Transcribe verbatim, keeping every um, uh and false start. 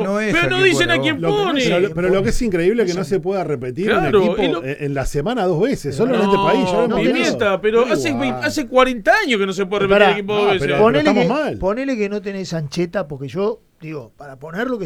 no es pero a no quién dicen pone, a quién vos. pone. Pero, pero lo que es increíble es que no se pueda repetir Claro, un y equipo lo- en, en la semana dos veces, solo en este No, país. Ya lo hemos Pimienta, visto. pero Da hace, igual. veinte hace cuarenta años que no se puede repetir Pará, el equipo no, dos veces. pero- Ponele estamos que, mal. ponele que no tenés Ancheta, porque yo, digo, para poner lo que